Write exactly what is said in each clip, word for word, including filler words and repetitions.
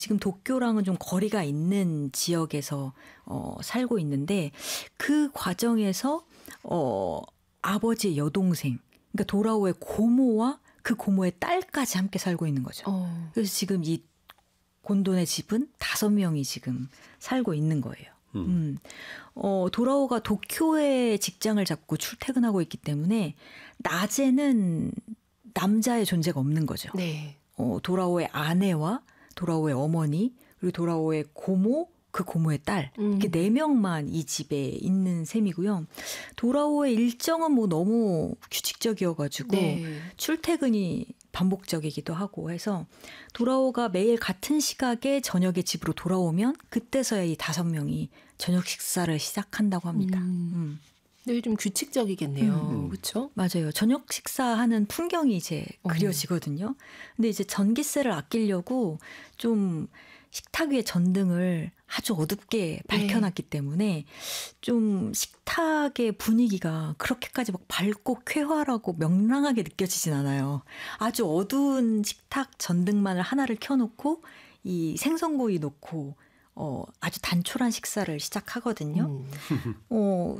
지금 도쿄랑은 좀 거리가 있는 지역에서 어, 살고 있는데 그 과정에서 어, 아버지의 여동생, 그러니까 도라오의 고모와 그 고모의 딸까지 함께 살고 있는 거죠. 어. 그래서 지금 이 곤돈의 집은 다섯 명이 지금 살고 있는 거예요. 음. 음. 어, 도라오가 도쿄에 직장을 잡고 출퇴근하고 있기 때문에 낮에는 남자의 존재가 없는 거죠. 네. 어, 도라오의 아내와 도라오의 어머니 그리고 도라오의 고모, 그 고모의 딸 음. 이렇게 네 명만 이 집에 있는 셈이고요. 도라오의 일정은 뭐 너무 규칙적이어가지고 네. 출퇴근이 반복적이기도 하고 해서 도라오가 매일 같은 시각에 저녁에 집으로 돌아오면 그때서야 이 다섯 명이 저녁 식사를 시작한다고 합니다. 음. 음. 네, 좀 규칙적이겠네요. 음. 그렇죠? 맞아요. 저녁 식사하는 풍경이 이제 그려지거든요. 근데 이제 전기세를 아끼려고 좀 식탁 위에 전등을 아주 어둡게 밝혀놨기 네. 때문에 좀 식탁의 분위기가 그렇게까지 막 밝고 쾌활하고 명랑하게 느껴지진 않아요. 아주 어두운 식탁 전등만을 하나를 켜놓고 이 생선구이 놓고 어, 아주 단촐한 식사를 시작하거든요. 음. 어,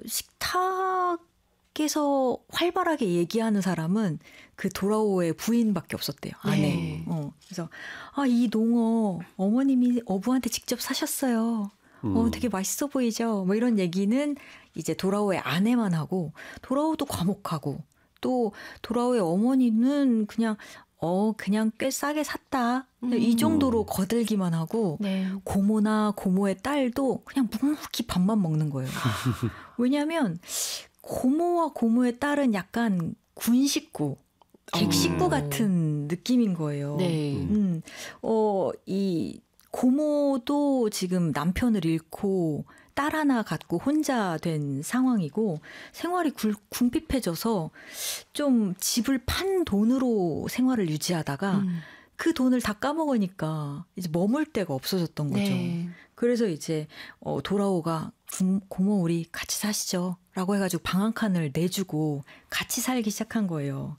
식탁에서 활발하게 얘기하는 사람은 그 도라오의 부인밖에 없었대요. 아내. 네. 어, 그래서 아, 이 농어 어머님이 어부한테 직접 사셨어요. 음. 어, 되게 맛있어 보이죠. 뭐 이런 얘기는 이제 도라오의 아내만 하고 도라오도 과묵하고 또 도라오의 어머니는 그냥 어, 그냥 꽤 싸게 샀다. 음. 이 정도로 거들기만 하고 네. 고모나 고모의 딸도 그냥 묵묵히 밥만 먹는 거예요. 왜냐하면 고모와 고모의 딸은 약간 군식구, 객식구 음. 같은 느낌인 거예요. 네. 음, 어, 이 고모도 지금 남편을 잃고 딸 하나 갖고 혼자 된 상황이고 생활이 굴, 궁핍해져서 좀 집을 판 돈으로 생활을 유지하다가 음. 그 돈을 다 까먹으니까 이제 머물 데가 없어졌던 거죠. 네. 그래서 이제 어, 도라오가 고모 우리 같이 사시죠 라고 해가지고 방 한 칸을 내주고 같이 살기 시작한 거예요.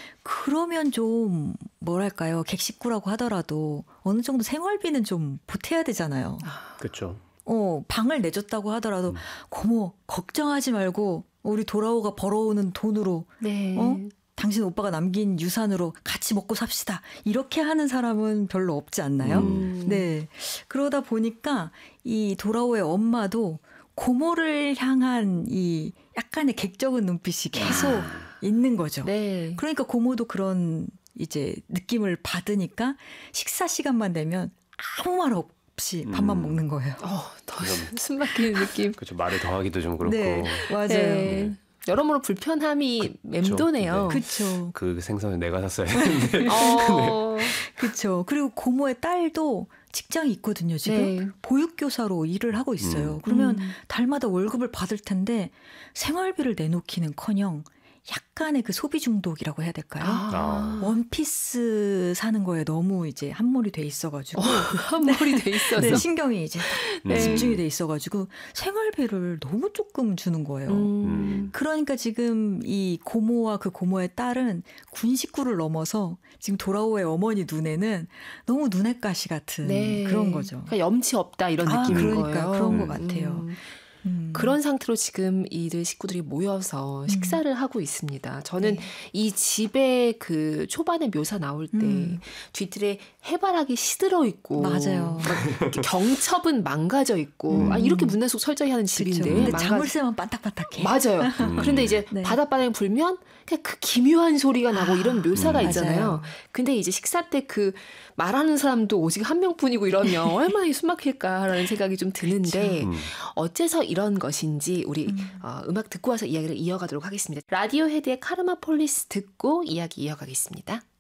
그러면 좀 뭐랄까요, 객식구라고 하더라도 어느 정도 생활비는 좀 보태야 되잖아요. 그렇죠. 어, 방을 내줬다고 하더라도 음. 고모 걱정하지 말고 우리 도라오가 벌어오는 돈으로 네. 어? 당신 오빠가 남긴 유산으로 같이 먹고 삽시다. 이렇게 하는 사람은 별로 없지 않나요? 음. 네. 그러다 보니까 이 도라오의 엄마도 고모를 향한 이 약간의 객적은 눈빛이 계속 아. 있는 거죠. 네. 그러니까 고모도 그런 이제 느낌을 받으니까 식사 시간만 되면 아무 말 없고 없이 밥만 음. 먹는 거예요. 어, 더 숨막히는 느낌. 그렇죠. 말을 더하기도 좀 그렇고. 네, 맞아요. 네. 네. 여러모로 불편함이 그쵸. 맴도네요. 그렇죠. 그 생선을 내가 샀어야 했는데. 어, 그렇죠. 그리고 고모의 딸도 직장이 있거든요. 지금 네. 보육교사로 일을 하고 있어요. 음. 그러면 음. 달마다 월급을 받을 텐데 생활비를 내놓기는커녕 약간의 그 소비 중독이라고 해야 될까요? 아. 원피스 사는 거에 너무 이제 함몰이 돼 있어가지고 어, 함몰이 돼 있어서 네, 신경이 이제 네. 집중이 돼 있어가지고 생활비를 너무 조금 주는 거예요. 음. 그러니까 지금 이 고모와 그 고모의 딸은 군식구를 넘어서 지금 도라오의 어머니 눈에는 너무 눈엣 가시 같은 네. 그런 거죠. 그러니까 염치 없다 이런 아, 느낌인 그러니까 거예요. 그런 것 같아요. 음. 음. 그런 상태로 지금 이들 식구들이 모여서 식사를 음. 하고 있습니다. 저는 네. 이 집의 그 초반에 묘사 나올 때 음. 뒤틀에 해바라기 시들어 있고 맞아요. 경첩은 망가져 있고 음. 아, 이렇게 문단속 철저히 하는 집인데 근데 망가... 자물쇠만 반딱반딱해. 맞아요. 음. 그런데 이제 네. 바닷바람이 불면 그냥 그 기묘한 소리가 나고 아, 이런 묘사가 음. 있잖아요. 맞아요. 근데 이제 식사 때 그 말하는 사람도 오직 한 명뿐이고 이러면 얼마나 숨막힐까라는 생각이 좀 드는데 음. 어째서 이런 것인지 우리 음. 어, 음악 듣고 와서 이야기를 이어가도록 하겠습니다. 라디오헤드의 카르마폴리스 듣고 이야기 이어가겠습니다.